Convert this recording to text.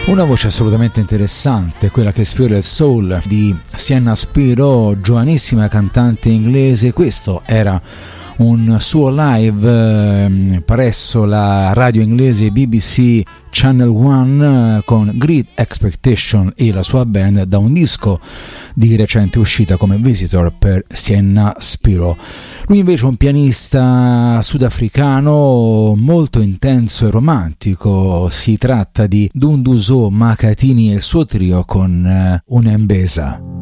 Una voce assolutamente interessante, quella che sfiora il soul di Sienna Spiro, giovanissima cantante inglese. Questo era un suo live presso la radio inglese BBC Channel One con Great Expectation e la sua band, da un disco di recente uscita come Visitor per Sienna Spiro. Lui invece è un pianista sudafricano molto intenso e romantico. Si tratta di Dunduzo Makhathini e il suo trio con Unembeza.